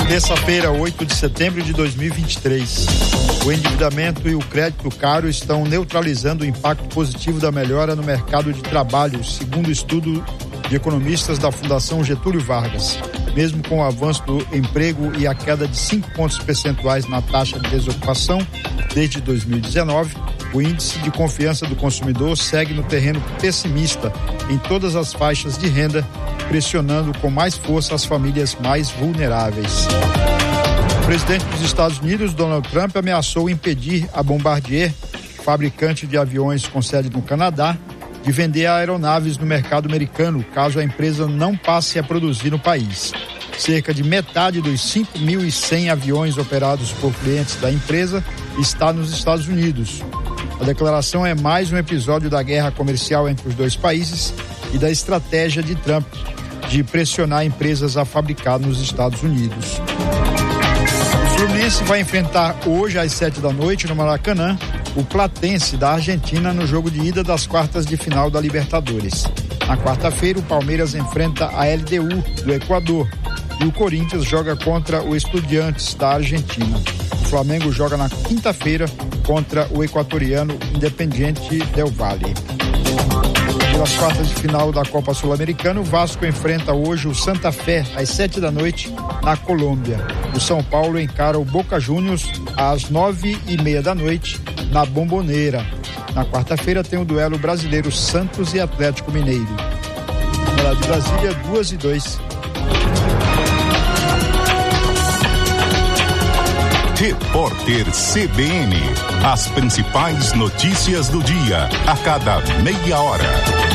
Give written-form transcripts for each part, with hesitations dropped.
Terça-feira, 8 de setembro de 2023. O endividamento e o crédito caro estão neutralizando o impacto positivo da melhora no mercado de trabalho, segundo o estudo de economistas da Fundação Getúlio Vargas. Mesmo com o avanço do emprego e a queda de 5 pontos percentuais na taxa de desocupação desde 2019, o índice de confiança do consumidor segue no terreno pessimista em todas as faixas de renda, pressionando com mais força as famílias mais vulneráveis. O presidente dos Estados Unidos, Donald Trump, ameaçou impedir a Bombardier, fabricante de aviões com sede no Canadá, de vender aeronaves no mercado americano, caso a empresa não passe a produzir no país. Cerca de metade dos 5.100 aviões operados por clientes da empresa está nos Estados Unidos. A declaração é mais um episódio da guerra comercial entre os dois países e da estratégia de Trump de pressionar empresas a fabricar nos Estados Unidos. O Fluminense vai enfrentar hoje às 7h no Maracanã o Platense da Argentina no jogo de ida das quartas de final da Libertadores. Na quarta-feira, o Palmeiras enfrenta a LDU do Equador e o Corinthians joga contra o Estudiantes da Argentina. O Flamengo joga na quinta-feira contra o equatoriano Independiente del Valle. Pelas quartas de final da Copa Sul-Americana, o Vasco enfrenta hoje o Santa Fé às 7h na Colômbia. O São Paulo encara o Boca Juniors às 9h30 na Bombonera. Na quarta-feira tem o duelo brasileiro Santos e Atlético Mineiro. Na de Brasília, 2h02. Repórter CBN. As principais notícias do dia, a cada meia hora.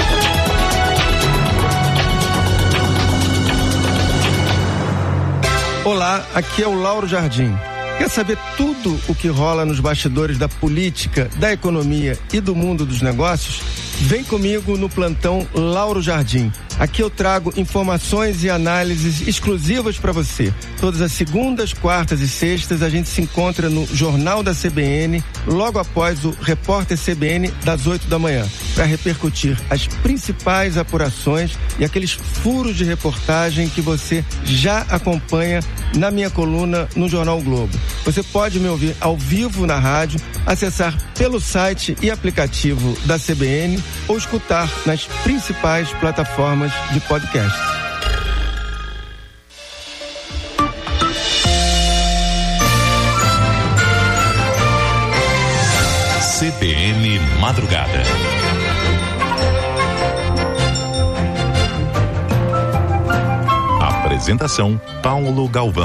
Olá, aqui é o Lauro Jardim. Quer saber tudo o que rola nos bastidores da política, da economia e do mundo dos negócios? Vem comigo no plantão Lauro Jardim. Aqui eu trago informações e análises exclusivas para você. Todas as segundas, quartas e sextas a gente se encontra no Jornal da CBN, logo após o Repórter CBN das 8h, para repercutir as principais apurações e aqueles furos de reportagem que você já acompanha na minha coluna no Jornal o Globo. Você pode me ouvir ao vivo na rádio, acessar pelo site e aplicativo da CBN ou escutar nas principais plataformas de podcast. CBN Madrugada. Apresentação Paulo Galvão.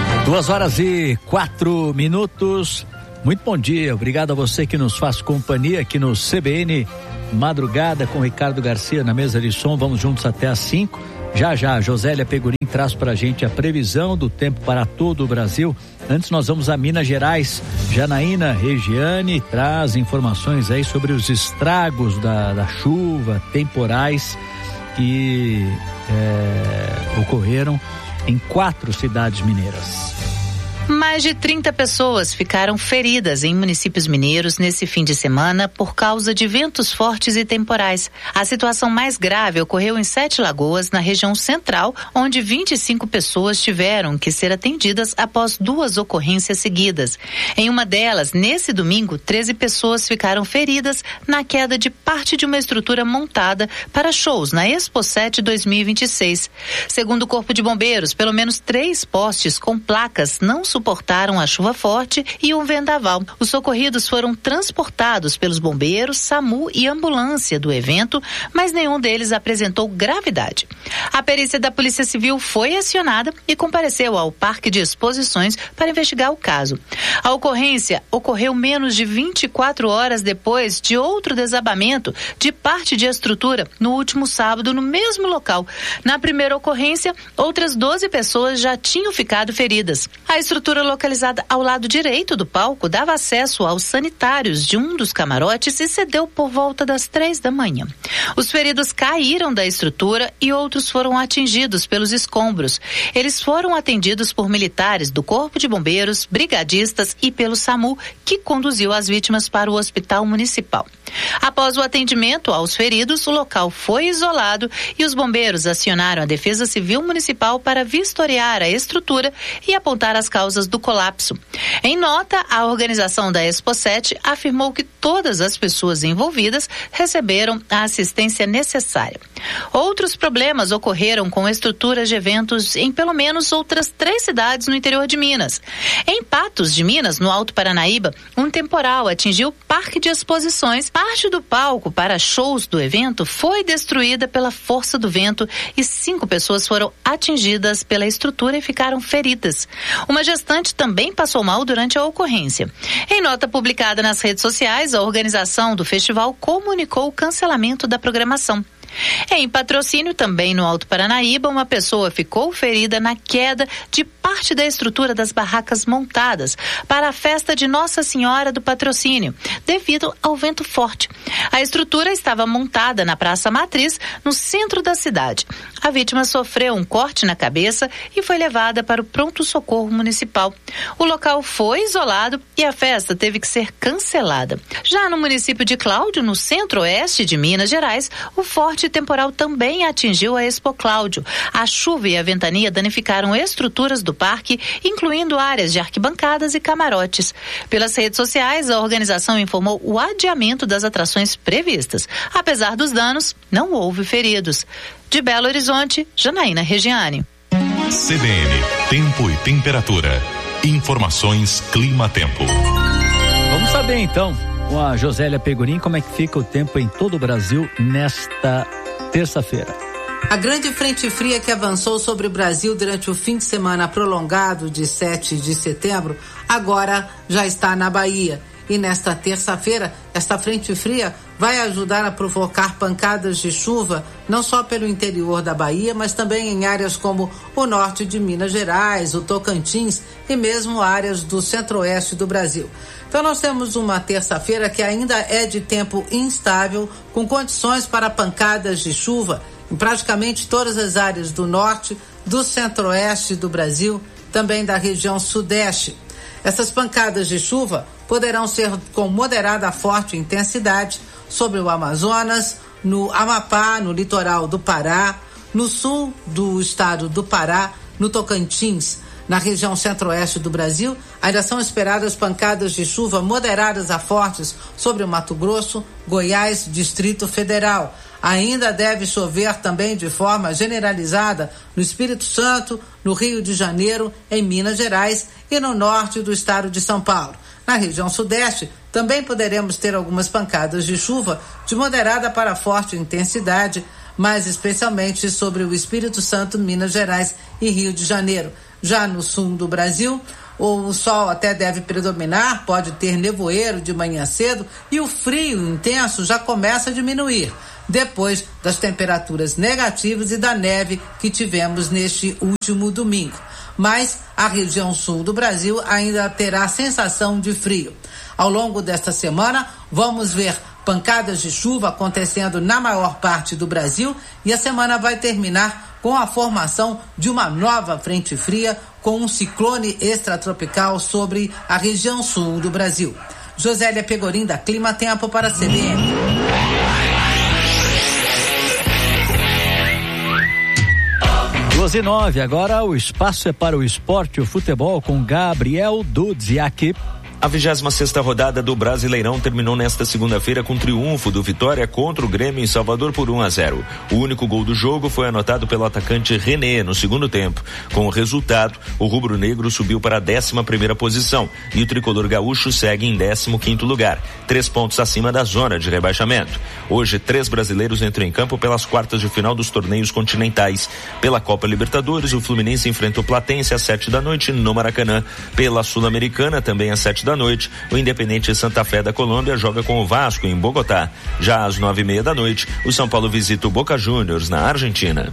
2h04. Muito bom dia, obrigado a você que nos faz companhia aqui no CBN Madrugada com Ricardo Garcia na mesa de som. Vamos juntos até às 5. Já, Josélia Pegurim traz pra gente a previsão do tempo para todo o Brasil. Antes nós vamos a Minas Gerais. Janaína Regiane traz informações aí sobre os estragos da chuva, temporais que ocorreram em 4 cidades mineiras. Mais de 30 pessoas ficaram feridas em municípios mineiros nesse fim de semana por causa de ventos fortes e temporais. A situação mais grave ocorreu em 7 Lagoas, na região central, onde 25 pessoas tiveram que ser atendidas após 2 ocorrências seguidas. Em uma delas, nesse domingo, 13 pessoas ficaram feridas na queda de parte de uma estrutura montada para shows na Expo 7 2026. Segundo o Corpo de Bombeiros, pelo menos 3 postes com placas não suportaram a chuva forte e um vendaval. Os socorridos foram transportados pelos bombeiros, SAMU e ambulância do evento, mas nenhum deles apresentou gravidade. A perícia da Polícia Civil foi acionada e compareceu ao Parque de Exposições para investigar o caso. A ocorrência ocorreu menos de 24 horas depois de outro desabamento de parte de estrutura no último sábado no mesmo local. Na primeira ocorrência, outras 12 pessoas já tinham ficado feridas. A estrutura localizada ao lado direito do palco dava acesso aos sanitários de um dos camarotes e cedeu por volta das 3h. Os feridos caíram da estrutura e outros foram atingidos pelos escombros. Eles foram atendidos por militares do Corpo de Bombeiros, brigadistas e pelo SAMU, que conduziu as vítimas para o Hospital Municipal. Após o atendimento aos feridos, o local foi isolado e os bombeiros acionaram a Defesa Civil Municipal para vistoriar a estrutura e apontar as causas do colapso. Em nota, a organização da Expo 7 afirmou que todas as pessoas envolvidas receberam a assistência necessária. Outros problemas ocorreram com estruturas de eventos em pelo menos outras 3 cidades no interior de Minas. Em Patos de Minas, no Alto Paranaíba, um temporal atingiu o Parque de Exposições. Parte do palco para shows do evento foi destruída pela força do vento e 5 pessoas foram atingidas pela estrutura e ficaram feridas. Uma gestante também passou mal durante a ocorrência. Em nota publicada nas redes sociais, a organização do festival comunicou o cancelamento da programação. Em Patrocínio, também no Alto Paranaíba, uma pessoa ficou ferida na queda de parte da estrutura das barracas montadas para a festa de Nossa Senhora do Patrocínio, devido ao vento forte. A estrutura estava montada na Praça Matriz, no centro da cidade. A vítima sofreu um corte na cabeça e foi levada para o pronto-socorro municipal. O local foi isolado e a festa teve que ser cancelada. Já no município de Cláudio, no centro-oeste de Minas Gerais, o forte temporal também atingiu a Expo Cláudio. A chuva e a ventania danificaram estruturas do parque, incluindo áreas de arquibancadas e camarotes. Pelas redes sociais, a organização informou o adiamento das atrações previstas. Apesar dos danos, não houve feridos. De Belo Horizonte, Janaína Regiane. CBN, tempo e temperatura. Informações Clima-Tempo. Vamos saber então, com a Josélia Pegorim, como é que fica o tempo em todo o Brasil nesta terça-feira. A grande frente fria que avançou sobre o Brasil durante o fim de semana prolongado de 7 de setembro, agora já está na Bahia. E nesta terça-feira, esta frente fria vai ajudar a provocar pancadas de chuva, não só pelo interior da Bahia, mas também em áreas como o norte de Minas Gerais, o Tocantins e mesmo áreas do centro-oeste do Brasil. Então nós temos uma terça-feira que ainda é de tempo instável, com condições para pancadas de chuva em praticamente todas as áreas do norte, do centro-oeste do Brasil, também da região sudeste. Essas pancadas de chuva poderão ser com moderada a forte intensidade sobre o Amazonas, no Amapá, no litoral do Pará, no sul do estado do Pará, no Tocantins. Na região centro-oeste do Brasil, ainda são esperadas pancadas de chuva moderadas a fortes sobre o Mato Grosso, Goiás, Distrito Federal. Ainda deve chover também de forma generalizada no Espírito Santo, no Rio de Janeiro, em Minas Gerais e no norte do estado de São Paulo. Na região sudeste, também poderemos ter algumas pancadas de chuva de moderada para forte intensidade, mas especialmente sobre o Espírito Santo, Minas Gerais e Rio de Janeiro. Já no sul do Brasil, o sol até deve predominar, pode ter nevoeiro de manhã cedo e o frio intenso já começa a diminuir, depois das temperaturas negativas e da neve que tivemos neste último domingo. Mas a região sul do Brasil ainda terá sensação de frio. Ao longo desta semana, vamos ver pancadas de chuva acontecendo na maior parte do Brasil e a semana vai terminar com a formação de uma nova frente fria com um ciclone extratropical sobre a região sul do Brasil. Josélia Pegorim, da Clima Tempo para a CBN. Duas e 9, agora o espaço é para o esporte e o futebol com Gabriel Dudziak. A 26ª rodada do Brasileirão terminou nesta segunda-feira com triunfo do Vitória contra o Grêmio em Salvador por 1-0. O único gol do jogo foi anotado pelo atacante René no segundo tempo. Com o resultado, o rubro-negro subiu para a 11ª posição e o tricolor gaúcho segue em 15º lugar, 3 pontos acima da zona de rebaixamento. Hoje, 3 brasileiros entram em campo pelas quartas de final dos torneios continentais. Pela Copa Libertadores, o Fluminense enfrenta o Platense às 7h no Maracanã. Pela Sul-Americana, também às 7h, o Independente Santa Fé da Colômbia joga com o Vasco em Bogotá. Já às 9h30, o São Paulo visita o Boca Juniors na Argentina.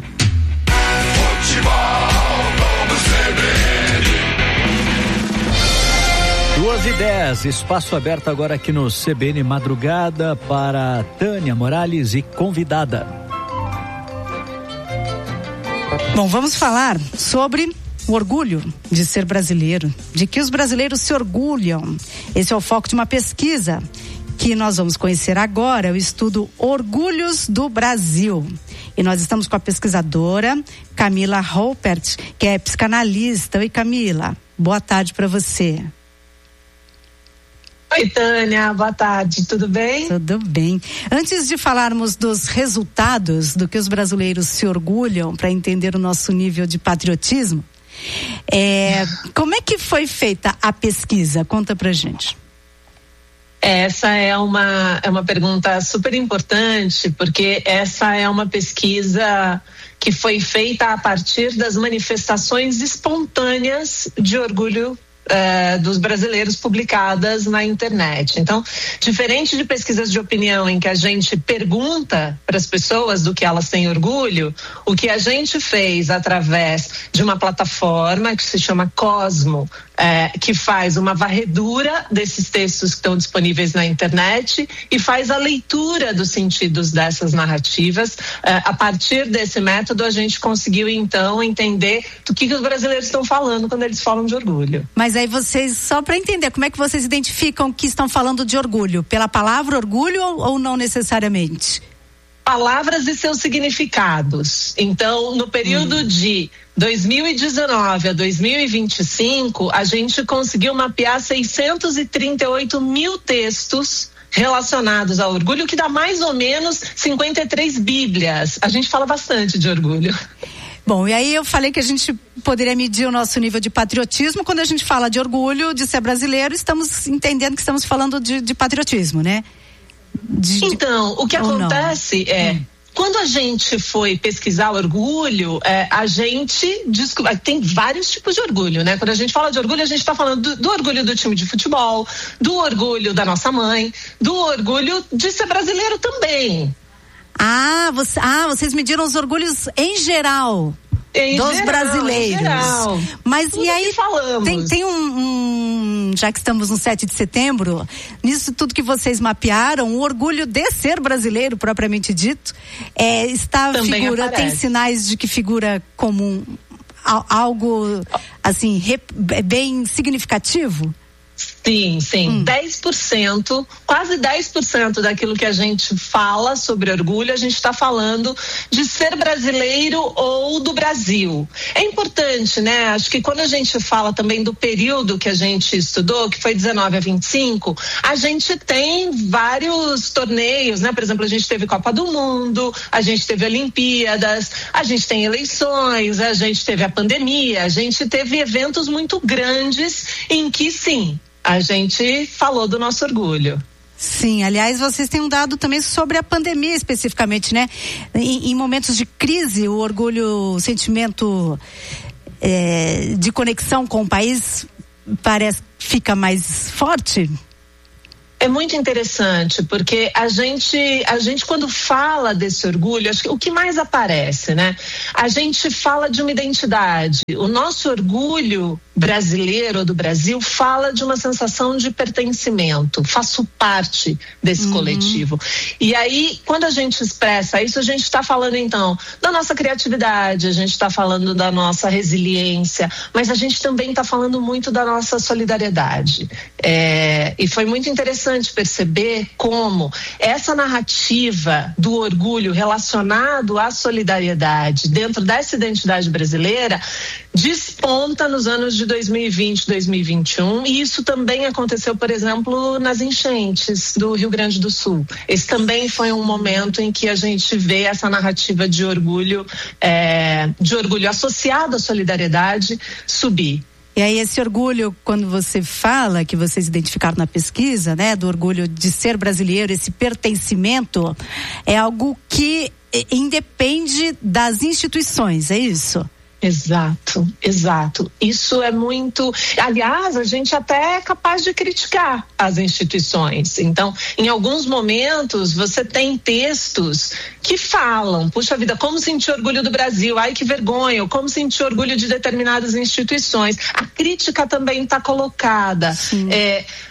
2h10, espaço aberto agora aqui no CBN Madrugada para Tânia Morales e convidada. Bom, vamos falar sobre o orgulho de ser brasileiro, de que os brasileiros se orgulham. Esse é o foco de uma pesquisa que nós vamos conhecer agora é o estudo Orgulhos do Brasil. E nós estamos com a pesquisadora Camila Ruppert, que é psicanalista. Oi, Camila, boa tarde para você. Oi, Tânia, boa tarde, tudo bem? Tudo bem. Antes de falarmos dos resultados do que os brasileiros se orgulham, para entender o nosso nível de patriotismo, como é que foi feita a pesquisa? Conta pra gente. Essa é uma pergunta super importante, porque essa é uma pesquisa que foi feita a partir das manifestações espontâneas de orgulho dos brasileiros publicadas na internet. Então, diferente de pesquisas de opinião em que a gente pergunta para as pessoas do que elas têm orgulho, o que a gente fez através de uma plataforma que se chama Cosmo, que faz uma varredura desses textos que estão disponíveis na internet e faz a leitura dos sentidos dessas narrativas. A partir desse método, a gente conseguiu então entender do que os brasileiros estão falando quando eles falam de orgulho. Mas aí vocês, só para entender, como é que vocês identificam que estão falando de orgulho? Pela palavra orgulho ou não necessariamente? Palavras e seus significados. Então, no período de 2019 a 2025, a gente conseguiu mapear 638 mil textos relacionados ao orgulho, que dá mais ou menos 53 bíblias. A gente fala bastante de orgulho. Bom, e aí eu falei que a gente poderia medir o nosso nível de patriotismo. Quando a gente fala de orgulho, de ser brasileiro, estamos entendendo que estamos falando de patriotismo, né? Então, o que acontece quando a gente foi pesquisar orgulho, a gente descobre, tem vários tipos de orgulho, né? Quando a gente fala de orgulho, a gente está falando do orgulho do time de futebol, do orgulho da nossa mãe, do orgulho de ser brasileiro também. Vocês mediram os orgulhos em geral dos brasileiros. Em geral. Mas tudo e aí falamos. Tem já que estamos no 7 de setembro, nisso tudo que vocês mapearam, o orgulho de ser brasileiro, propriamente dito, tem sinais de que figura como algo assim bem significativo? Sim. 10%, quase 10% daquilo que a gente fala sobre orgulho, a gente está falando de ser brasileiro ou do Brasil. É importante, né? Acho que quando a gente fala também do período que a gente estudou, que foi 19 a 25, a gente tem vários torneios, né? Por exemplo, a gente teve Copa do Mundo, a gente teve Olimpíadas, a gente tem eleições, a gente teve a pandemia, a gente teve eventos muito grandes em que, sim, a gente falou do nosso orgulho. Sim, aliás, vocês têm um dado também sobre a pandemia especificamente, né? Em momentos de crise, o orgulho, o sentimento de conexão com o país fica mais forte? É muito interessante, porque a gente quando fala desse orgulho, acho que o que mais aparece, né? A gente fala de uma identidade. O nosso orgulho brasileiro do Brasil fala de uma sensação de pertencimento, faço parte desse coletivo. E aí, quando a gente expressa isso, a gente está falando então da nossa criatividade, a gente está falando da nossa resiliência, mas a gente também está falando muito da nossa solidariedade. E foi muito interessante perceber como essa narrativa do orgulho relacionado à solidariedade dentro dessa identidade brasileira desponta nos anos de 2020, 2021, e isso também aconteceu, por exemplo, nas enchentes do Rio Grande do Sul. Esse também foi um momento em que a gente vê essa narrativa de orgulho associado à solidariedade subir. E aí esse orgulho, quando você fala, que vocês identificaram na pesquisa, né, do orgulho de ser brasileiro, esse pertencimento, é algo que independe das instituições, é isso? Exato. Isso é muito... Aliás, a gente até é capaz de criticar as instituições. Então, em alguns momentos, você tem textos que falam, puxa vida, como sentir orgulho do Brasil? Ai, que vergonha! Ou como sentir orgulho de determinadas instituições? A crítica também está colocada.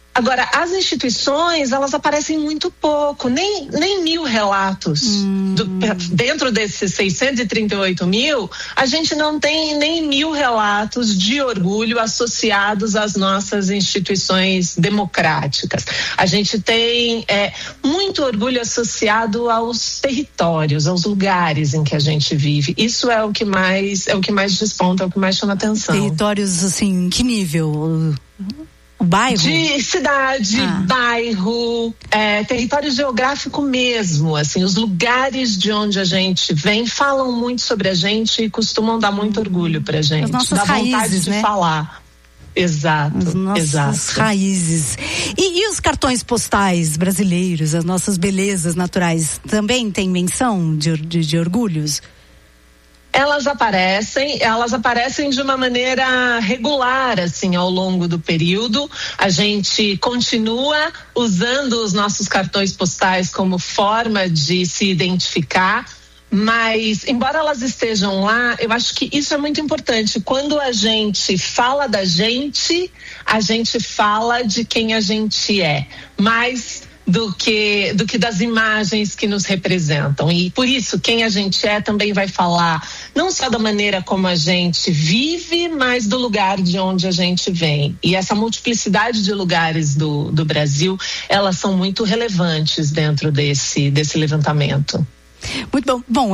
Agora, as instituições, elas aparecem muito pouco, nem 1.000 relatos. Dentro desses 638 mil, a gente não tem nem 1.000 relatos de orgulho associados às nossas instituições democráticas. A gente tem muito orgulho associado aos territórios, aos lugares em que a gente vive. Isso é o que mais desponta, é o que mais chama atenção. Territórios, assim, que nível? O bairro? De cidade, bairro, território geográfico mesmo, assim, os lugares de onde a gente vem falam muito sobre a gente e costumam dar muito orgulho pra gente. As nossas dá raízes, vontade de falar. Exato, as nossas raízes. E os cartões postais brasileiros, as nossas belezas naturais, também tem menção de orgulhos? Elas aparecem de uma maneira regular, assim, ao longo do período. A gente continua usando os nossos cartões postais como forma de se identificar, mas, embora elas estejam lá, eu acho que isso é muito importante. Quando a gente fala da gente, a gente fala de quem a gente é, mas do que das imagens que nos representam. E por isso, quem a gente é também vai falar não só da maneira como a gente vive, mas do lugar de onde a gente vem. E essa multiplicidade de lugares do Brasil, elas são muito relevantes dentro desse levantamento. Muito bom. Bom,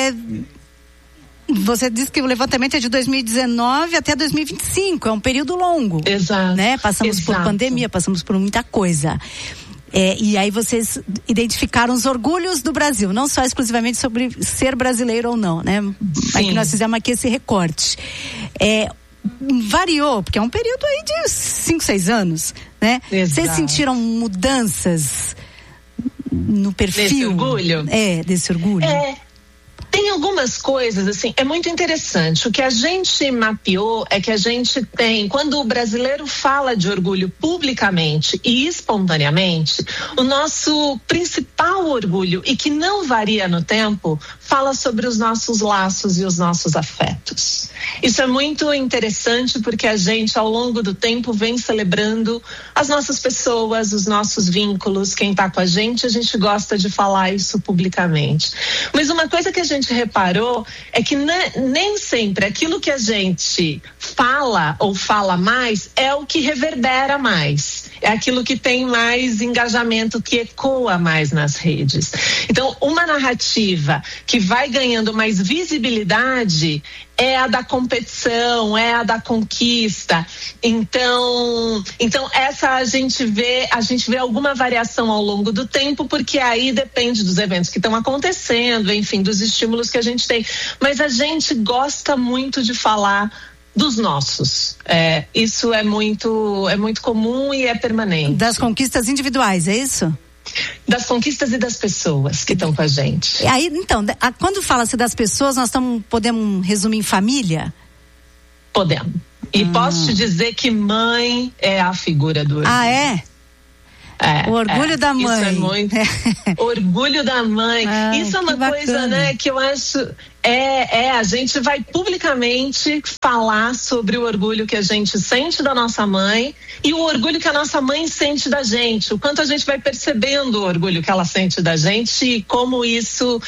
você disse que o levantamento é de 2019 até 2025, é um período longo. Exato. Né? Passamos por pandemia, passamos por muita coisa. E aí vocês identificaram os orgulhos do Brasil, não só exclusivamente sobre ser brasileiro ou não, né? É que nós fizemos aqui esse recorte. Variou, porque é um período aí de 5, 6 anos, né? Exato. Vocês sentiram mudanças no perfil? Desse orgulho? Desse orgulho. Tem algumas coisas, assim, é muito interessante. O que a gente mapeou é que a gente tem, quando o brasileiro fala de orgulho publicamente e espontaneamente, o nosso principal orgulho, e que não varia no tempo, fala sobre os nossos laços e os nossos afetos. Isso é muito interessante porque a gente, ao longo do tempo, vem celebrando as nossas pessoas, os nossos vínculos, quem está com a gente gosta de falar isso publicamente. Mas uma coisa que a gente reparou é que nem sempre aquilo que a gente fala ou fala mais é o que reverbera mais. É aquilo que tem mais engajamento, que ecoa mais nas redes. Então, uma narrativa que vai ganhando mais visibilidade é a da competição, é a da conquista. Então essa a gente vê alguma variação ao longo do tempo, porque aí depende dos eventos que estão acontecendo, enfim, dos estímulos que a gente tem. Mas a gente gosta muito de falar dos nossos. Isso é muito comum e é permanente. Das conquistas individuais, é isso? Das conquistas e das pessoas que estão com a gente. Aí, então, quando fala-se das pessoas, nós podemos resumir em família? Podemos. E posso te dizer que mãe é a figura do orgulho. O orgulho da mãe. Isso é muito. Orgulho da mãe. Isso é uma coisa, né, que eu acho. A gente vai publicamente falar sobre o orgulho que a gente sente da nossa mãe e o orgulho que a nossa mãe sente da gente, o quanto a gente vai percebendo o orgulho que ela sente da gente e como isso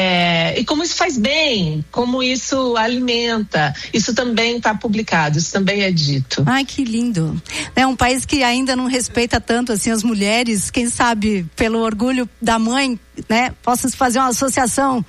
faz bem, como isso alimenta. Isso também está publicado, isso também é dito. Ai, que lindo. É um país que ainda não respeita tanto assim as mulheres, quem sabe pelo orgulho da mãe, né, possa fazer uma associação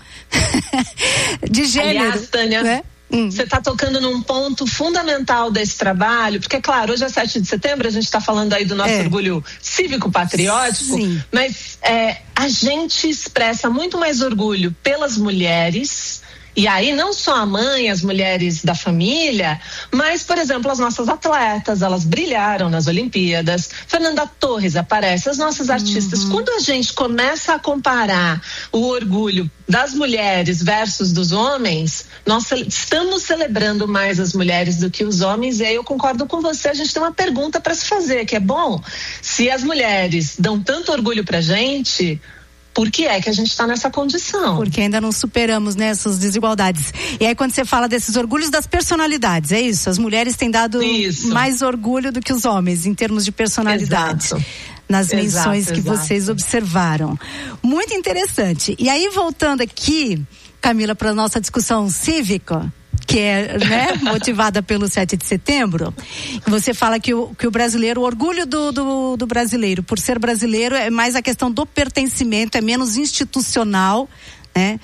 de gênero. Aliás, Tânia, né? Você está tocando num ponto fundamental desse trabalho, porque, claro, hoje é 7 de setembro, a gente está falando aí do nosso orgulho cívico-patriótico, mas a gente expressa muito mais orgulho pelas mulheres. E aí não só a mãe, as mulheres da família, mas, por exemplo, as nossas atletas, elas brilharam nas Olimpíadas. Fernanda Torres aparece, as nossas artistas. Quando a gente começa a comparar o orgulho das mulheres versus dos homens, nós estamos celebrando mais as mulheres do que os homens. E aí eu concordo com você, a gente tem uma pergunta para se fazer, que é bom, se as mulheres dão tanto orgulho pra gente, por que é que a gente está nessa condição. Porque ainda não superamos, né, essas desigualdades. E aí quando você fala desses orgulhos das personalidades, é isso? As mulheres têm dado mais orgulho do que os homens em termos de personalidade. Exato. Nas menções que vocês observaram. Muito interessante. E aí voltando aqui, Camila, para a nossa discussão cívica, que é, né, motivada pelo 7 de setembro, você fala que o brasileiro, o orgulho do brasileiro por ser brasileiro é mais a questão do pertencimento, é menos institucional, né?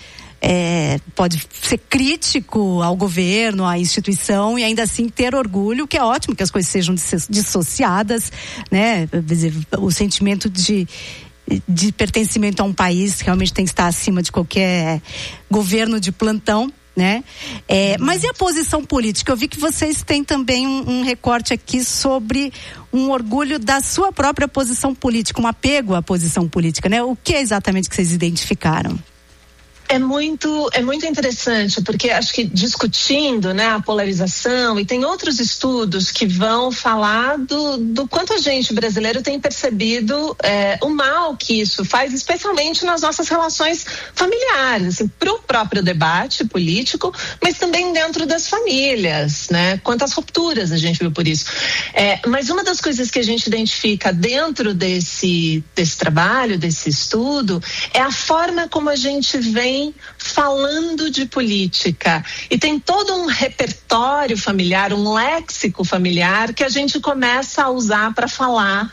Pode ser crítico ao governo, à instituição e ainda assim ter orgulho, que é ótimo que as coisas sejam dissociadas, né? O sentimento de pertencimento a um país realmente tem que estar acima de qualquer governo de plantão, né? Mas e a posição política? Eu vi que vocês têm também um recorte aqui sobre um orgulho da sua própria posição política, um apego à posição política, né? O que é exatamente que vocês identificaram? É muito interessante, porque acho que discutindo, né, a polarização, e tem outros estudos que vão falar do quanto a gente brasileiro tem percebido o mal que isso faz, especialmente nas nossas relações familiares, assim, para o próprio debate político, mas também dentro das famílias, né? Quantas rupturas a gente viu por isso. Mas uma das coisas que a gente identifica dentro desse trabalho, desse estudo, é a forma como a gente vem falando de política, e tem todo um repertório familiar, um léxico familiar que a gente começa a usar para falar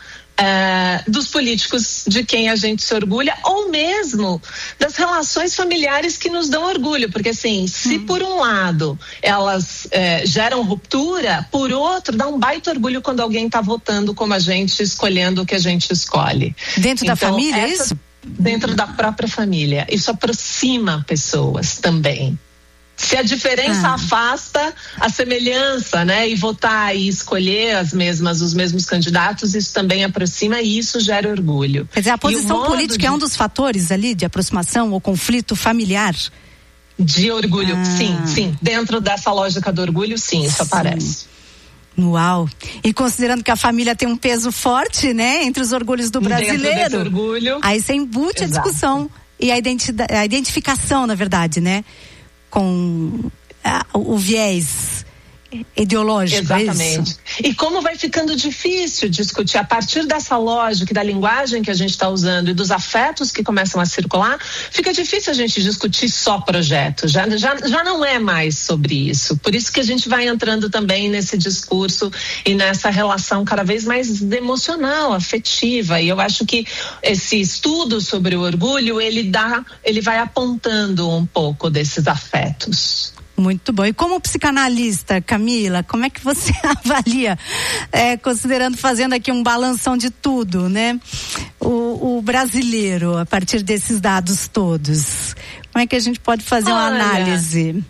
dos políticos de quem a gente se orgulha, ou mesmo das relações familiares que nos dão orgulho, porque assim, se por um lado elas geram ruptura, por outro dá um baita orgulho quando alguém está votando como a gente, escolhendo o que a gente escolhe. Dentro da família, é isso? Dentro da própria família. Isso aproxima pessoas também. Se a diferença afasta a semelhança, né? E votar e escolher os mesmos candidatos, isso também aproxima e isso gera orgulho. Quer dizer, a posição política é um dos fatores ali de aproximação ou conflito familiar? De orgulho, sim. Dentro dessa lógica do orgulho, sim, isso aparece. Uau! E considerando que a família tem um peso forte, né, entre os orgulhos do brasileiro, orgulho, aí você embute a discussão e a identificação, na verdade, né, com o viés ideológico. Exatamente. É isso? E como vai ficando difícil discutir a partir dessa lógica e da linguagem que a gente está usando e dos afetos que começam a circular, fica difícil a gente discutir só projeto, já não é mais sobre isso, por isso que a gente vai entrando também nesse discurso e nessa relação cada vez mais emocional, afetiva, e eu acho que esse estudo sobre o orgulho, ele vai apontando um pouco desses afetos. Muito bom. E como psicanalista, Camila, como é que você avalia, considerando, fazendo aqui um balanção de tudo, né? O brasileiro, a partir desses dados todos, como é que a gente pode fazer uma análise?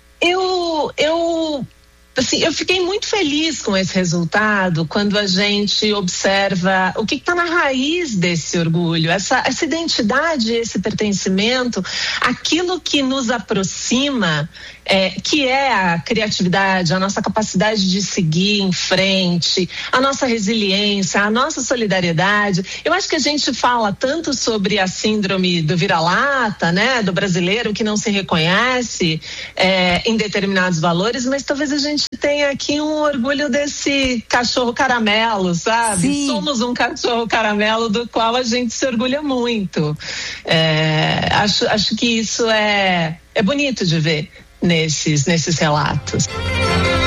Eu fiquei muito feliz com esse resultado quando a gente observa o que está na raiz desse orgulho, essa identidade, esse pertencimento, aquilo que nos aproxima, que é a criatividade, a nossa capacidade de seguir em frente, a nossa resiliência, a nossa solidariedade. Eu acho que a gente fala tanto sobre a síndrome do vira-lata, né, do brasileiro que não se reconhece em determinados valores, mas talvez a gente tenha aqui um orgulho desse cachorro caramelo, sabe? Sim. Somos um cachorro caramelo do qual a gente se orgulha muito. Acho que isso é bonito de ver nesses relatos.